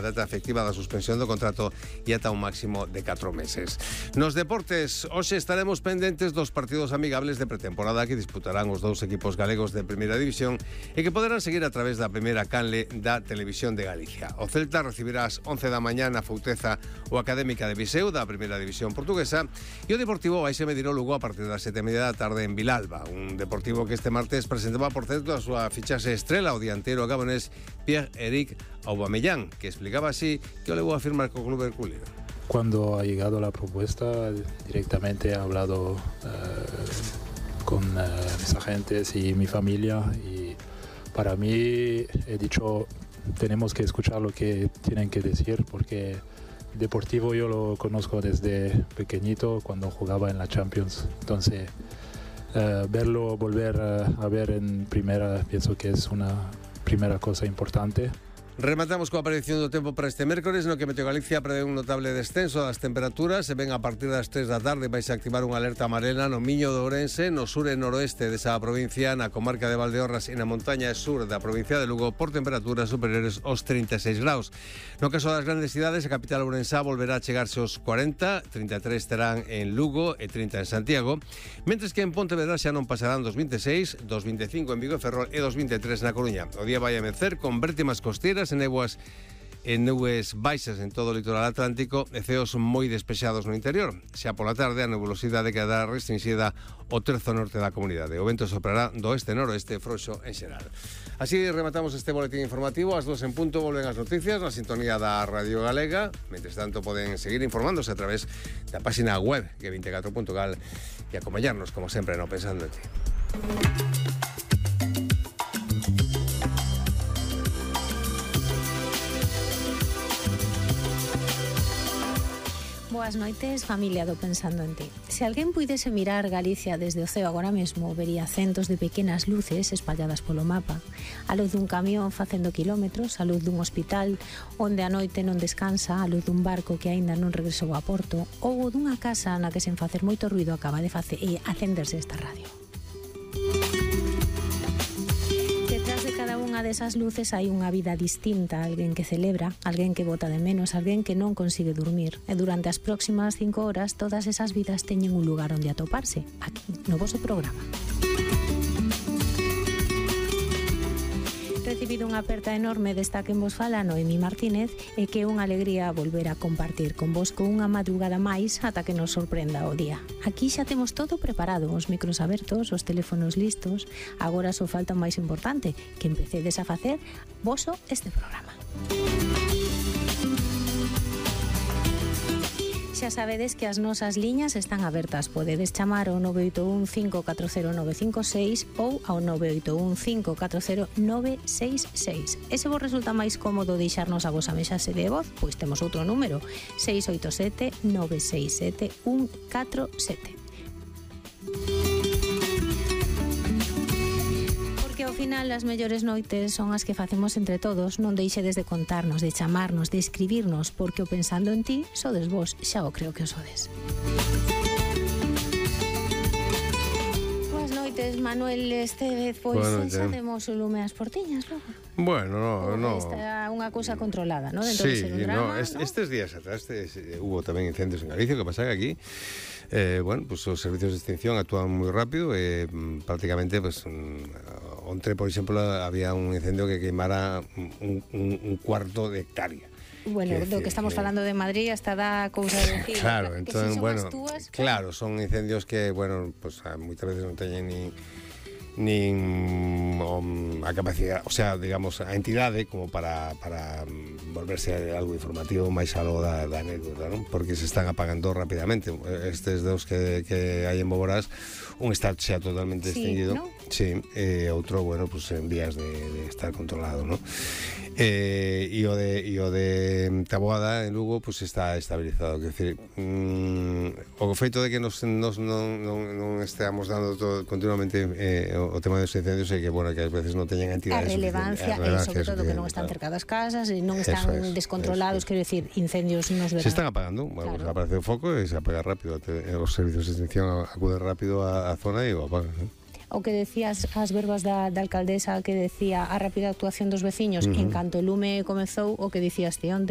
a data efectiva da suspensión do contrato e ata un máximo de 4 meses. Nos deportes, hoxe estaremos pendentes dos partidos amigables de pretemporada que disputarán os dous equipos galegos de Primeira División e que poderán seguir a través da primeira canle da Televisión de Galicia. O Celta recibirá ás 11 da mañá na Fouteza o Académica de Viseu da Primeira División portuguesa e o Deportivo vai se medir o Lugo a partir das 7:30 da tarde en Vilalba. Un Deportivo que este martes presentaba, por certo, a súa fichaxe estrela, o dianteiro gabonés Pierre-Emerick Aubameyang, que explicaba así que o levou a firmar co club herculino. Cuando ha llegado la propuesta, directamente he hablado con mis agentes y mi familia, y para mí he dicho, tenemos que escuchar lo que tienen que decir, porque Deportivo yo lo conozco desde pequeñito, cuando jugaba en la Champions. Entonces, verlo volver a ver en primera, pienso que es una primera cosa importante. Rematamos coa predicción do tempo para este mércores, no que Meteo Galicia prevé un notable descenso das temperaturas. Se ven a partir das 3 da tarde vais a activar unha alerta amarela no Miño de Ourense, no sur e noroeste desa provincia, na comarca de Valdeorras e na montaña sur da provincia de Lugo, por temperaturas superiores aos 36 graus. No caso das grandes cidades, a capital ourensá volverá a chegarse aos 40, 33 terán en Lugo e 30 en Santiago, mentres que en Pontevedra xa non pasarán dos 26, dos 25 en Vigo e Ferrol e dos 23 na Coruña. O día vai amencer con vértimas costeiras e nubes baixas en todo o litoral atlántico e ceos moi despexados no interior. Xa pola tarde a nubulosidade quedará restringida ao terzo norte da comunidade. O vento soprará do oeste-noroeste frouxo en xeral. Así rematamos este boletín informativo. Ás 2 en punto volven as noticias na sintonía da Radio Galega. Mentres tanto poden seguir informándose a través da página web G24.gal e acompañarnos como sempre no Pensando en Ti. Boas noites, familia do Pensando en Ti. Se alguén puidese mirar Galicia desde o ceo agora mesmo, vería centos de pequenas luces espalladas polo mapa, a luz dun camión facendo kilómetros, a luz dun hospital onde a noite non descansa, a luz dun barco que aínda non regresou a porto, ou dunha casa na que sen facer moito ruido acaba de acenderse esta radio. Detrás de cada unha desas luces hai unha vida distinta, alguén que celebra, alguén que bota de menos, alguén que non consigue dormir. E durante as próximas 5 horas todas esas vidas teñen un lugar onde atoparse, aquí, no voso programa. Recibido unha aperta enorme desta que vos fala Noemí Martínez, e que é unha alegría volver a compartir convosco unha madrugada máis ata que nos sorprenda o día. Aquí xa temos todo preparado, os micros abertos, os teléfonos listos. Agora só falta o máis importante, que empecedes a facer voso este programa. Xa sabedes que as nosas liñas están abertas. Podedes chamar ao 981 540 956 ou ao 981 540 966. E se vos resulta máis cómodo deixarnos a vosa mensaxe de voz, pois temos outro número, 687 967 147. Ao final, as mellores noites son as que facemos entre todos. Non deixedes de contarnos, de chamarnos, de escribirnos, porque o Pensando en Ti sodes vos, xa o creo que o sodes. Boas noites, Manuel Estevez. Pois xa temos o lume ás portiñas, logo. Bueno, no. Esta é unha cousa controlada, ¿no? Dentro de ser un drama, estes días atrás hubo tamén incendios en Galicia, que pasa que aquí pues os servicios de extinción actúan moi rápido e prácticamente ontre, por exemplo, había un incendio que queimara un cuarto de hectárea. Bueno, do que estamos falando de Madrid hasta da cousa de decir. Claro, entón, bueno, túas, claro, son incendios que, bueno, pues moitas veces non teñen nin a capacidade, o sea, digamos, a entidade como para volverse algo informativo máis algo da anécdota, non? Porque se están apagando rapidamente. Estes dos que hai en Boborás, un está xa totalmente extinguido, ¿no? Sí, outro, bueno, pues en vías de estar controlado, ¿no? E o de Taboada en Lugo pues está estabilizado, quer decir, o feito de que nos non esteamos dando todo, continuamente o tema dos incendios, e que, bueno, que ás veces non teñen entidades, a relevancia sobre todo que non están cerca das casas e non están descontrolados, quero decir, incendios nos verán. Se están apagando, bueno, pues aparece o foco e se apaga rápido, os servicios de extinción acuden rápido á zona e o apagan, ¿no? O que decías, as verbas da alcaldesa, que decía a rápida actuación dos veciños en canto o lume comezou, o que dicías ti onte.